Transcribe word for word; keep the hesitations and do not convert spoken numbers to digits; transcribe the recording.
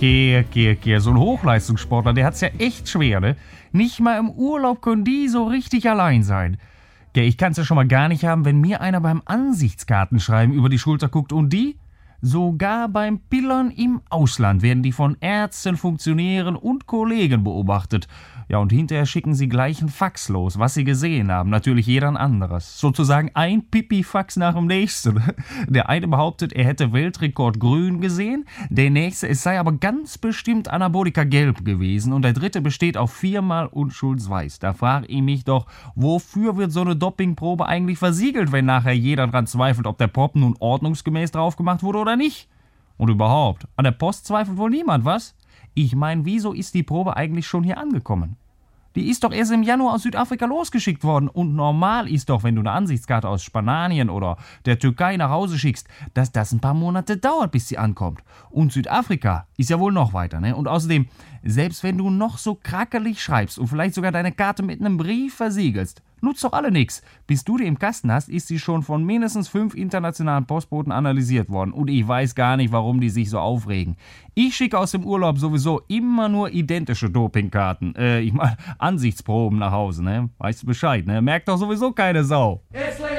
Kehr, Kehr, Kehr. So ein Hochleistungssportler, der hat's ja echt schwer, ne? Nicht mal im Urlaub können die so richtig allein sein. Gell, ich kann's ja schon mal gar nicht haben, wenn mir einer beim Ansichtskartenschreiben über die Schulter guckt und die? Sogar beim Pillern im Ausland werden die von Ärzten, Funktionären und Kollegen beobachtet. Ja, und hinterher schicken sie gleich einen Fax los, was sie gesehen haben. Natürlich jeder ein anderes. Sozusagen ein Pipi-Fax nach dem nächsten. Der eine behauptet, er hätte Weltrekord grün gesehen. Der nächste, es sei aber ganz bestimmt Anabolika gelb gewesen. Und der dritte besteht auf viermal Unschuldsweiß. Da frage ich mich doch, wofür wird so eine Dopingprobe eigentlich versiegelt, wenn nachher jeder dran zweifelt, ob der Prop nun ordnungsgemäß drauf gemacht wurde oder nicht? Und überhaupt, an der Post zweifelt wohl niemand, was? Ich meine, wieso ist die Probe eigentlich schon hier angekommen? Die ist doch erst im Januar aus Südafrika losgeschickt worden. Und normal ist doch, wenn du eine Ansichtskarte aus Spanien oder der Türkei nach Hause schickst, dass das ein paar Monate dauert, bis sie ankommt. Und Südafrika ist ja wohl noch weiter, ne? Und außerdem, selbst wenn du noch so krackelig schreibst und vielleicht sogar deine Karte mit einem Brief versiegelst, nutzt doch alle nix. Bis du die im Kasten hast, ist sie schon von mindestens fünf internationalen Postboten analysiert worden. Und ich weiß gar nicht, warum die sich so aufregen. Ich schicke aus dem Urlaub sowieso immer nur identische Dopingkarten. Äh, ich meine, Ansichtsproben nach Hause, ne? Weißt du Bescheid, ne? Merkt doch sowieso keine Sau. It's